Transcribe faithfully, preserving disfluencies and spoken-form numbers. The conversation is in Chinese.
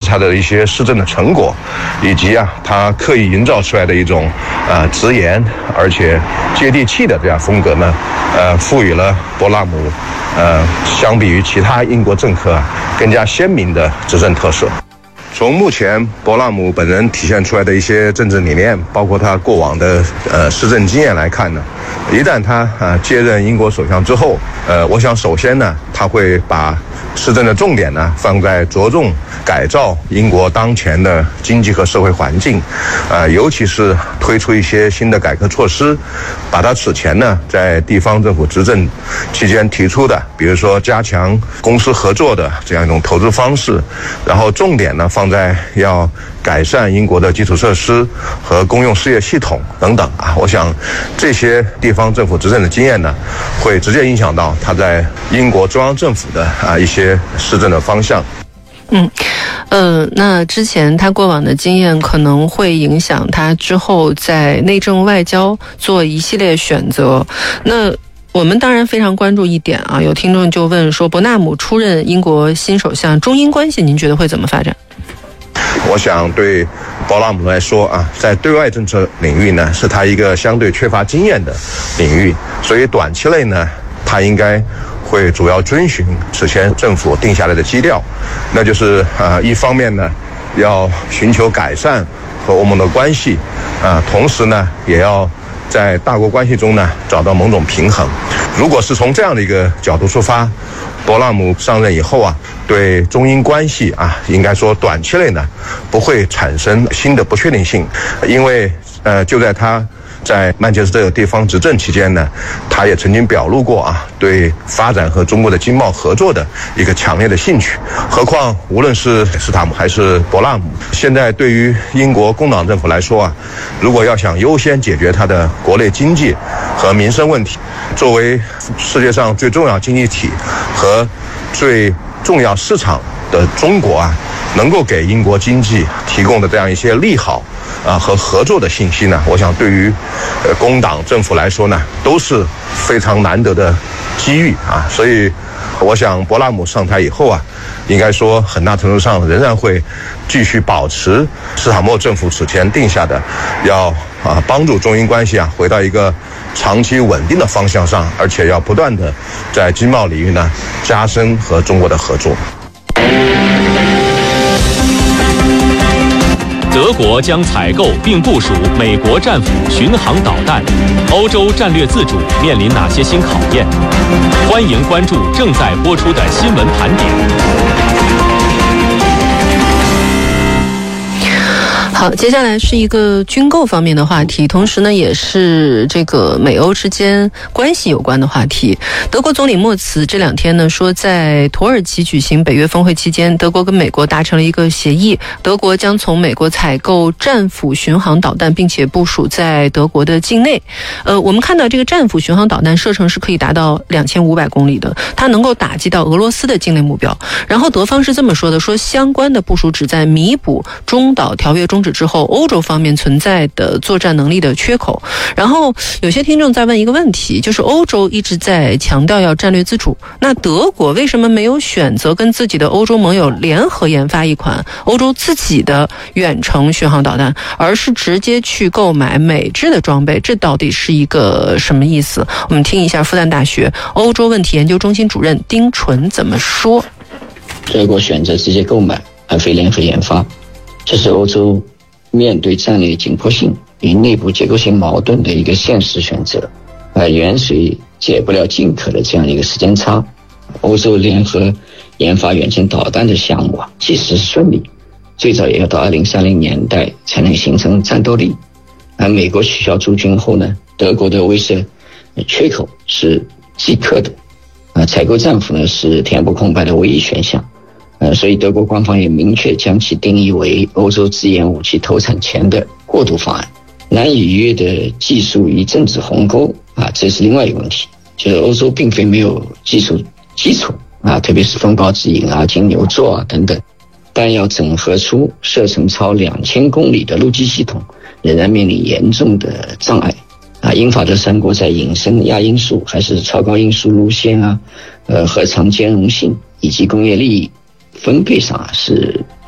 他的一些施政的成果，以及啊他刻意营造出来的一种呃直言而且接地气的这样风格呢，呃赋予了博拉姆呃相比于其他英国政客啊更加鲜明的执政特色。从目前博拉姆本人体现出来的一些政治理念，包括他过往的呃施政经验来看呢，一旦他啊、呃、接任英国首相之后，呃，我想首先呢，他会把施政的重点呢放在着重改造英国当前的经济和社会环境，呃，尤其是推出一些新的改革措施，把他此前呢在地方政府执政期间提出的，比如说加强公私合作的这样一种投资方式，然后重点呢放在要改善英国的基础设施和公用事业系统等等啊，我想这些地方政府执政的经验呢，会直接影响到他在英国中央政府的啊一些施政的方向。 嗯，呃，那之前他过往的经验可能会影响他之后在内政外交做一系列选择。那我们当然非常关注一点啊，有听众就问说，伯纳姆出任英国新首相，中英关系您觉得会怎么发展？ 我想对博拉姆来说啊，在对外政策领域呢，是他一个相对缺乏经验的领域，所以短期内呢，他应该会主要遵循此前政府定下来的基调，那就是呃，一方面呢，要寻求改善和欧盟的关系，啊、呃，同时呢，也要在大国关系中呢找到某种平衡。如果是从这样的一个角度出发，博拉姆上任以后啊，对中英关系啊，应该说短期内呢不会产生新的不确定性，因为呃，就在他在曼彻斯特地方执政期间呢，他也曾经表露过啊对发展和中国的经贸合作的一个强烈的兴趣。何况无论是斯塔姆还是博拉姆，现在对于英国工党政府来说啊，如果要想优先解决他的国内经济和民生问题，作为世界上最重要经济体和最重要市场的中国啊，能够给英国经济提供的这样一些利好啊和合作的信息呢，我想对于呃工党政府来说呢，都是非常难得的机遇啊。所以我想博拉姆上台以后啊，应该说很大程度上仍然会继续保持斯塔默政府此前定下的要啊帮助中英关系啊回到一个长期稳定的方向上，而且要不断的在经贸领域呢加深和中国的合作。 德国将采购并部署美国战斧巡航导弹，欧洲战略自主面临哪些新考验？欢迎关注正在播出的新闻盘点。 好，接下来是一个军购方面的话题，同时呢也是这个美欧之间关系有关的话题。德国总理默茨这两天呢说，在土耳其举行北约峰会期间，德国跟美国达成了一个协议，德国将从美国采购战斧巡航导弹，并且部署在德国的境内。呃，我们看到这个战斧巡航导弹射程是可以达到两千五百公里的，它能够打击到俄罗斯的境内目标。然后德方是这么说的，说相关的部署旨在弥补中导条约终止之后欧洲方面存在的作战能力的缺口。然后有些听众在问一个问题，就是欧洲一直在强调要战略自主，那德国为什么没有选择跟自己的欧洲盟友联合研发一款欧洲自己的远程巡航导弹，而是直接去购买美制的装备？这到底是一个什么意思？我们听一下复旦大学欧洲问题研究中心主任丁纯怎么说。 德国选择直接购买而非联合研发，这是欧洲面对战略紧迫性与内部结构性矛盾的一个现实选择，呃，远水解不了近渴的这样一个时间差。欧洲联合研发远程导弹的项目啊，即使顺利，最早也要到二零三零年代才能形成战斗力。而美国取消驻军后呢，德国的威慑缺口是即刻的，啊，采购战斧呢是填补空白的唯一选项。呃，所以德国官方也明确将其定义为欧洲自研武器投产前的过渡方案。难以逾越的技术与政治鸿沟啊，这是另外一个问题。就是欧洲并非没有技术基础啊，特别是风暴之影啊、金牛座啊等等，但要整合出射程超两千公里的陆基系统，仍然面临严重的障碍啊。英法德三国在引申亚音速还是超高音速路线啊，呃，核常兼容性以及工业利益分配上啊是